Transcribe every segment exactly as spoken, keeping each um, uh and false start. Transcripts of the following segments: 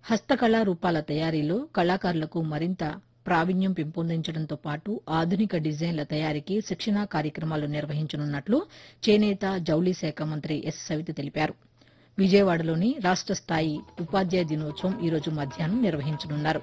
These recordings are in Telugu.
హస్తకళా రూపాల తయారీలో కళాకారులకు మరింత ప్రావీణ్యం పెంపొందించడంతో పాటు ఆధునిక డిజైన్ల తయారీకి శిక్షణా కార్యక్రమాలు నిర్వహించనున్నట్లు చేనేత జౌళి శాఖ మంత్రి ఎస్ సవిత తెలిపారు. విజయవాడలోని రాష్ట స్థాయి ఉపాధ్యాయ దినోత్సవం ఈరోజు మధ్యాహ్నం నిర్వహించనున్నారు.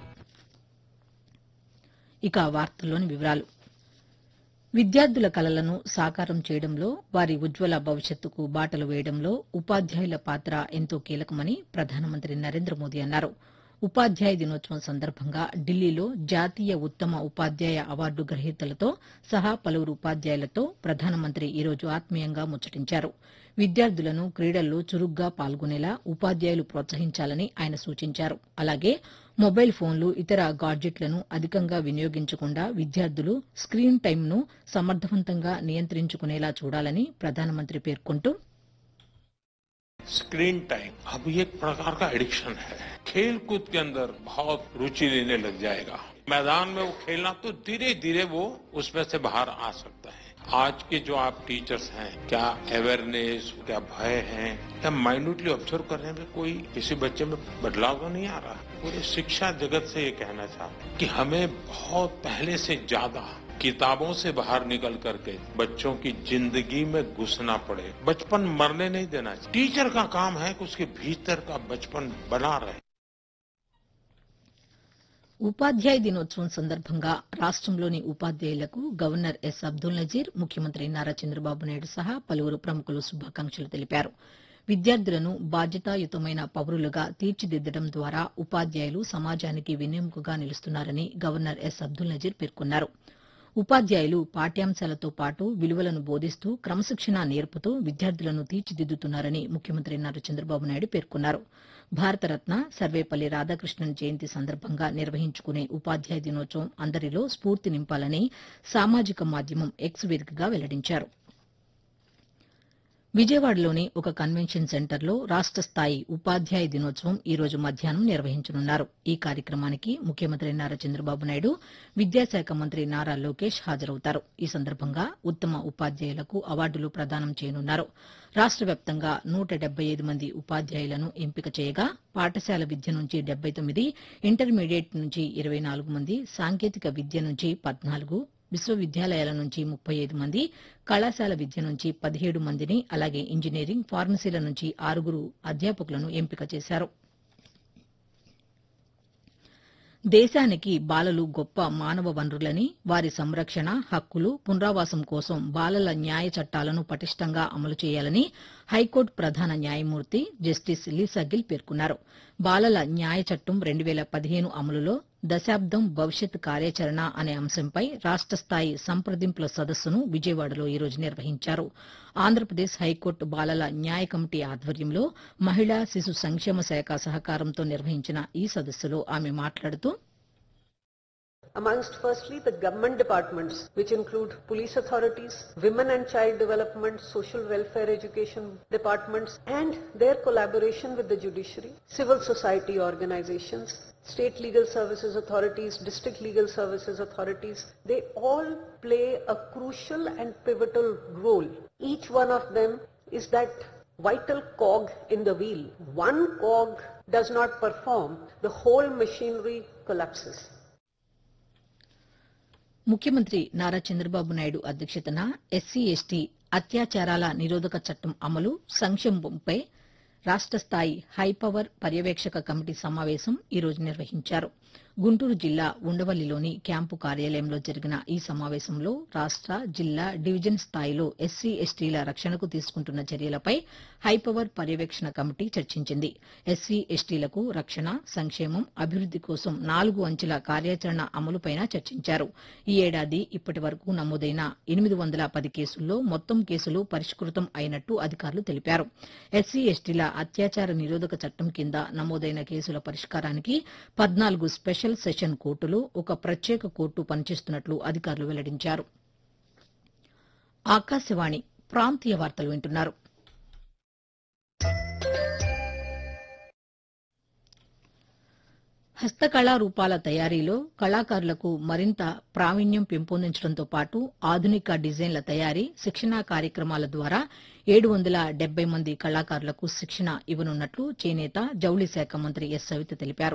ఇక వార్తల్లోని వివరాలు. విద్యార్థుల కలలను సాకారం చేయడంలో, వారి ఉజ్వల భవిష్యత్తుకు బాటలు వేయడంలో ఉపాధ్యాయుల పాత్ర ఎంతో కీలకమని ప్రధానమంత్రి నరేంద్ర మోదీ అన్నారు. ఉపాధ్యాయ దినోత్సవం సందర్భంగా ఢిల్లీలో జాతీయ ఉత్తమ ఉపాధ్యాయ అవార్డు గ్రహీతలతో సహా పలువురు ఉపాధ్యాయులతో ప్రధానమంత్రి ఈరోజు ఆత్మీయంగా ముచ్చటించారు. విద్యార్థులను క్రీడల్లో చురుగ్గా పాల్గొనేలా ఉపాధ్యాయులు ప్రోత్సహించాలని ఆయన సూచించారు. అలాగే మొబైల్ ఫోన్లు, ఇతర గాడ్జెట్లను అధికంగా వినియోగించకుండా విద్యార్థులు స్క్రీన్ టైంను సమర్థవంతంగా నియంత్రించుకునేలా చూడాలని ప్రధానమంత్రి పేర్కొంటూ, स्क्रीन टाइम अब ये एक प्रकार का एडिक्शन है. खेल कूद के अंदर बहुत रुचि लेने लग जाएगा. मैदान में वो खेलना तो धीरे धीरे वो उसमें से बाहर आ सकता है. आज के जो आप टीचर्स हैं, क्या अवेयरनेस, क्या भय है, क्या माइन्यूटली ऑब्जर्व करने में कोई किसी बच्चे में बदलाव तो नहीं आ रहा. पूरे शिक्षा जगत से ये कहना चाहते हैं कि हमें बहुत पहले से ज्यादा किताबों से बाहर निकल करके बच्चों की जिंदगी में घुसना पड़े. बचपन मरने नहीं देना चाहिए. टीचर का काम है कि उसके भीतर का बचपन बना रहे. ఉపాధ్యాయ దినోత్సవం సందర్భంగా రాష్టంలోని ఉపాధ్యాయులకు గవర్నర్ ఎస్ అబ్దుల్ నజీర్, ముఖ్యమంత్రి నారా చంద్రబాబు నాయుడు సహా పలువురు ప్రముఖులు శుభాకాంక్షలు తెలిపారు. విద్యార్థులను బాధ్యతాయుతమైన పౌరులుగా తీర్చిదిద్దడం ద్వారా ఉపాధ్యాయులు సమాజానికి వెన్నెముకగా నిలుస్తున్నారని గవర్నర్ ఎస్ అబ్దుల్ నజీర్ పేర్కొన్నారు. ఉపాధ్యాయులు పాఠ్యాంశాలతో పాటు విలువలను బోధిస్తూ క్రమశిక్షణ నేర్పుతూ విద్యార్థులను తీర్చిదిద్దుతున్నారని ముఖ్యమంత్రి నారా చంద్రబాబు నాయుడు పేర్కొన్నారు. భారతరత్న సర్వేపల్లి రాధాకృష్ణన్ జయంతి సందర్భంగా నిర్వహించుకునే ఉపాధ్యాయ దినోత్సవం అందరిలో స్ఫూర్తి నింపాలని సామాజిక మాధ్యమం ఎక్స్ వేదికగా వెల్లడించారు. విజయవాడలోని ఒక కన్వెన్షన్ సెంటర్లో రాష్ట స్థాయి ఉపాధ్యాయ దినోత్సవం ఈ రోజు మధ్యాహ్నం నిర్వహించనున్నారు. ఈ కార్యక్రమానికి ముఖ్యమంత్రి నారా చంద్రబాబు నాయుడు, విద్యాశాఖ మంత్రి నారా లోకేష్ హాజరవుతారు. ఈ సందర్భంగా ఉత్తమ ఉపాధ్యాయులకు అవార్డులు ప్రదానం చేయనున్నారు. రాష్ట వ్యాప్తంగా నూట డెబ్బై ఐదు మంది ఉపాధ్యాయులను ఎంపిక చేయగా పాఠశాల విద్య నుంచి డెబ్బై తొమ్మిది, ఇంటర్మీడియట్ నుంచి ఇరవై నాలుగు మంది, సాంకేతిక విద్య నుంచి పద్నాలుగు, విశ్వవిద్యాలయాల నుంచి ముప్పై ఐదు మంది, కళాశాల విద్య నుంచి పదిహేడు మందిని, అలాగే ఇంజనీరింగ్, ఫార్మసీల నుంచి ఆరుగురు అధ్యాపకులను ఎంపిక చేశారు. దేశానికి బాలలు గొప్ప మానవ వనరులని, వారి సంరక్షణ, హక్కులు, పునరావాసం కోసం బాలల న్యాయ చట్టాలను పటిష్టంగా అమలు చేయాలని హైకోర్టు ప్రధాన న్యాయమూర్తి జస్టిస్ లీసా గిల్ పేర్కొన్నారు. బాలల న్యాయ చట్టం రెండు వేల పదిహేను అమలులో దశాబ్దం భవిష్యత్ కార్యాచరణ అనే అంశంపై రాష్ట స్థాయి సంప్రదింపుల సదస్సును విజయవాడలో ఈరోజు నిర్వహించారు. ఆంధ్రప్రదేశ్ హైకోర్టు బాలల న్యాయ కమిటీ ఆధ్వర్యంలో మహిళా శిశు సంక్షేమ శాఖ సహకారంతో నిర్వహించిన ఈ సదస్సులో ఆమె మాట్లాడుతూ, amongst firstly the government departments which include police authorities, women and child development, social welfare education departments and their collaboration with the judiciary, civil society organizations, state legal services authorities, district legal services authorities, they all play a crucial and pivotal role. Each one of them is that vital cog in the wheel. One cog does not perform, the whole machinery collapses. ముఖ్యమంత్రి నారా చంద్రబాబు నాయుడు అధ్యక్షతన ఎస్సీ ఎస్టీ అత్యాచారాల నిరోధక చట్టం అమలు, సంక్షేమంపై రాష్ట స్థాయి హైపవర్ పర్యవేక్షక కమిటీ సమావేశం ఈ రోజు నిర్వహించారు. గుంటూరు జిల్లా ఉండవల్లిలోని క్యాంపు కార్యాలయంలో జరిగిన ఈ సమావేశంలో రాష్ట, జిల్లా, డివిజన్ స్థాయిలో ఎస్సీ ఎస్టీల రక్షణకు తీసుకుంటున్న చర్యలపై హైపవర్ పర్యవేక్షణ కమిటీ చర్చించింది. ఎస్సీ ఎస్టీలకు రక్షణ, సంక్షేమం, అభివృద్ది కోసం నాలుగు అంచెల కార్యాచరణ అమలుపైన చర్చించారు. ఈ ఏడాది ఇప్పటి వరకు నమోదైన ఎనిమిది వందల పది కేసుల్లో మొత్తం కేసులు పరిష్కృతం అయినట్టు అధికారులు తెలిపారు. ఎస్సీ ఎస్టీల అత్యాచార నిరోధక చట్టం కింద నమోదైన కేసుల పరిష్కారానికి పద్నాలుగు స్పెషల్ సెషన్ కోర్టులు, ఒక ప్రత్యేక కోర్టు పనిచేస్తున్నట్లు అధికారులు వెల్లడించారు. ఆకాశవాణి ప్రాంతీయ వార్తలు వింటున్నారు. హస్తకళా రూపాల తయారీలో కళాకారులకు మరింత ప్రావీణ్యం పెంపొందించడంతో పాటు ఆధునిక డిజైన్ల తయారీ, శిక్షణా కార్యక్రమాల ద్వారా ఏడు వందల డెబ్బై మంది కళాకారులకు శిక్షణ ఇవ్వనున్నట్లు చేనేత, జౌళి శాఖ మంత్రి ఎస్ సవిత తెలిపారు.